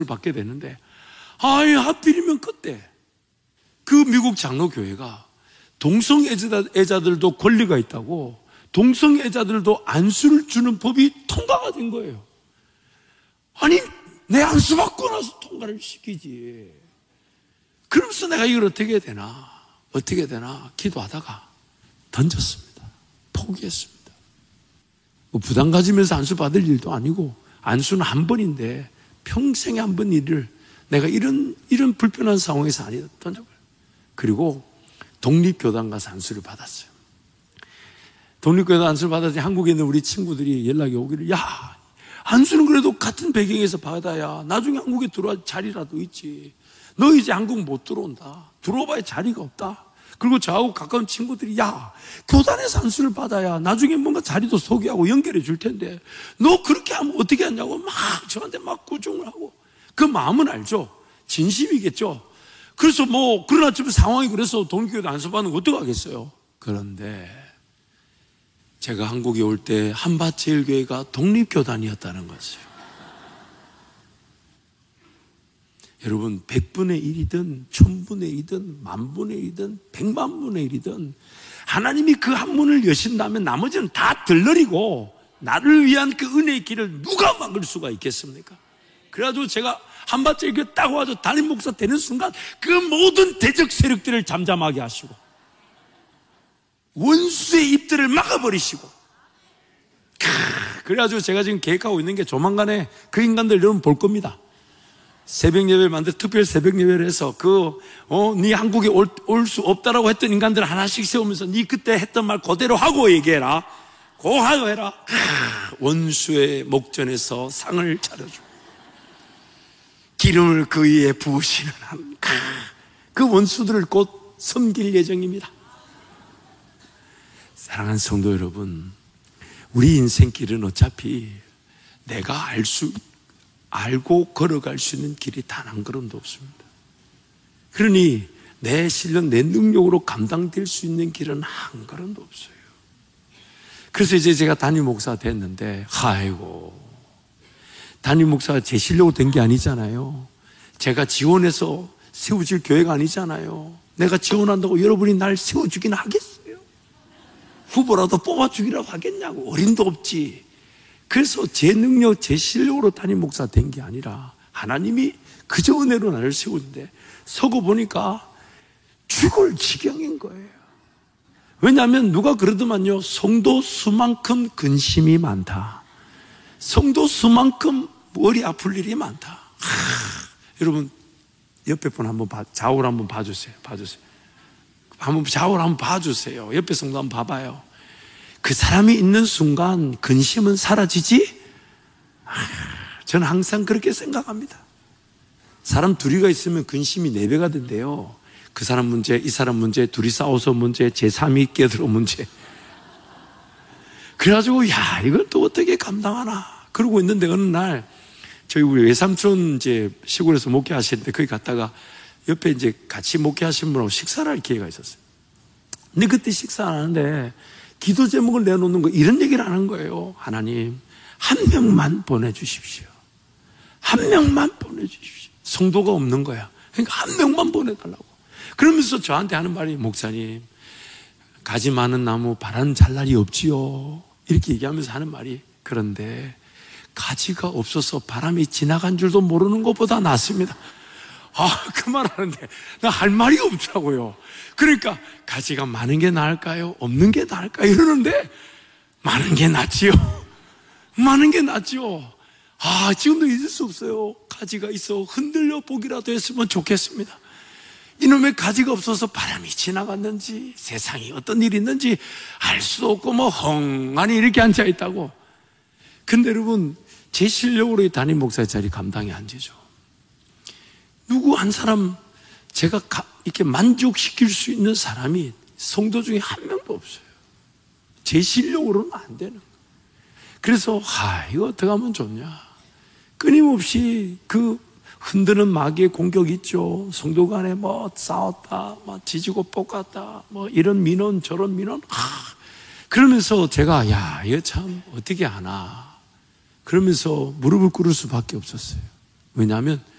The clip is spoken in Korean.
받게 되는데, 아이, 하필이면 그때 그 미국 장로교회가 동성애자들도 권리가 있다고, 동성애자들도 안수를 주는 법이 통과가 된 거예요. 아니, 내 안수 받고 나서 통과를 시키지. 그러면서 내가 이걸 어떻게 해야 되나 기도하다가 던졌습니다. 포기했습니다. 뭐 부담 가지면서 안수 받을 일도 아니고, 안수는 한 번인데 평생에 한 번 일을 내가 이런 불편한 상황에서 아니다 던져버려요. 그리고 독립교단 가서 안수를 받았어요. 독립교단 안수를 받았더니 한국에 있는 우리 친구들이 연락이 오기를, 야, 안수는 그래도 같은 배경에서 받아야 나중에 한국에 들어와 자리라도 있지. 너 이제 한국 못 들어온다. 들어와봐야 자리가 없다. 그리고 저하고 가까운 친구들이, 야, 교단에서 안수를 받아야 나중에 뭔가 자리도 소개하고 연결해 줄 텐데 너 그렇게 하면 어떻게 하냐고 막 저한테 막 구중을 하고. 그 마음은 알죠. 진심이겠죠. 그래서 그러나 지금 상황이 그래서 독립교회 안수 받는 거 어떡하겠어요. 그런데 제가 한국에 올 때 한밭제일교회가 독립교단이었다는 것이에요. 여러분, 100분의 1이든 1000분의 1이든 10,000분의 1이든 1,000,000분의 1이든 하나님이 그 한 문을 여신다면 나머지는 다 들러리고, 나를 위한 그 은혜의 길을 누가 막을 수가 있겠습니까? 그래가지고 제가 한밭제일교회 딱 와서 담임 목사 되는 순간 그 모든 대적 세력들을 잠잠하게 하시고 원수의 입들을 막아버리시고, 그래가지고 제가 지금 계획하고 있는 게 조만간에 그 인간들 여러분 볼 겁니다. 새벽 예배를 만들어 특별 새벽 예배를 해서 네 한국에 올 수 없다라고 했던 인간들 하나씩 세우면서 네 그때 했던 말 그대로 하고 얘기해라. 고하고 해라. 원수의 목전에서 상을 차려주고 기름을 그 위에 부으시는 그 원수들을 곧 섬길 예정입니다. 사랑하는 성도 여러분, 우리 인생길은 어차피 내가 알고 걸어갈 수 있는 길이 단 한 걸음도 없습니다. 그러니 내 실력, 내 능력으로 감당될 수 있는 길은 한 걸음도 없어요. 그래서 이제 제가 담임 목사가 됐는데, 아이고, 담임 목사가 제 실력으로 된 게 아니잖아요. 제가 지원해서 세워질 교회가 아니잖아요. 내가 지원한다고 여러분이 날 세워주긴 하겠어요? 후보라도 뽑아주기라도 하겠냐고. 어림도 없지. 그래서 제 능력, 제 실력으로 담임 목사 된 게 아니라 하나님이 그저 은혜로 나를 세우는데 서고 보니까 죽을 지경인 거예요. 왜냐하면 누가 그러더만요, 성도 수만큼 근심이 많다. 성도 수만큼 머리 아플 일이 많다. 여러분 옆에 분 한번 좌우를 한번 봐주세요. 좌우를 한번 봐주세요. 옆에 성도 한번 봐봐요. 그 사람이 있는 순간 근심은 사라지지? 저는 항상 그렇게 생각합니다. 사람 둘이가 있으면 근심이 4배가 된대요. 그 사람 문제, 이 사람 문제, 둘이 싸워서 문제, 제3이 끼어들어 문제. 그래가지고 이걸 또 어떻게 감당하나 그러고 있는데, 어느 날 저희 우리 외삼촌 이제 시골에서 목회하시는데 거기 갔다가 옆에 이제 같이 목회하신 분하고 식사를 할 기회가 있었어요. 근데 그때 식사 안 하는데 기도 제목을 내놓는 거, 이런 얘기를 하는 거예요. 하나님, 한 명만 보내주십시오. 한 명만 보내주십시오. 성도가 없는 거야. 그러니까 한 명만 보내달라고. 그러면서 저한테 하는 말이, 목사님, 가지 많은 나무 바람 잘 날이 없지요. 이렇게 얘기하면서 하는 말이, 그런데 가지가 없어서 바람이 지나간 줄도 모르는 것보다 낫습니다. 그 말 하는데 나 할 말이 없더라고요. 그러니까 가지가 많은 게 나을까요? 없는 게 나을까요? 이러는데 많은 게 낫지요. 많은 게 낫지요. 지금도 잊을 수 없어요. 가지가 있어 흔들려 보기라도 했으면 좋겠습니다. 이놈의 가지가 없어서 바람이 지나갔는지 세상에 어떤 일이 있는지 알 수도 없고 헝하니 이렇게 앉아있다고. 근데 여러분, 제 실력으로 이 담임 목사의 자리 감당이 안 되죠. 누구 한 사람 제가 이렇게 만족시킬 수 있는 사람이 성도 중에 한 명도 없어요. 제 실력으로는 안 되는 거예요. 그래서 이거 어떻게 하면 좋냐. 끊임없이 그 흔드는 마귀의 공격이 있죠. 성도 간에 싸웠다, 지지고 볶았다, 이런 민원 저런 민원. 그러면서 제가 이거 참 어떻게 하나 그러면서 무릎을 꿇을 수밖에 없었어요. 왜냐하면